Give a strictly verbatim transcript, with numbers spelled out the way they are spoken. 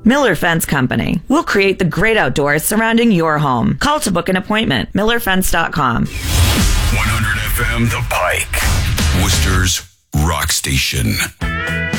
Miller Fence Company. We'll create the great outdoors surrounding your home. Call to book an appointment. miller fence dot com. one hundred F M The Pike, Worcester's rock station.